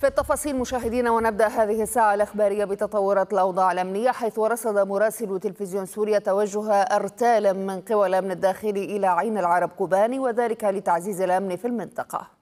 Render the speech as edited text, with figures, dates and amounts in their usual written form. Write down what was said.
في التفاصيل مشاهدينا، ونبدأ هذه الساعة الإخبارية بتطورات الأوضاع الأمنية، حيث رصد مراسل تلفزيون سوريا توجه أرتال من قوى الأمن الداخلي إلى عين العرب كوباني، وذلك لتعزيز الأمن في المنطقة.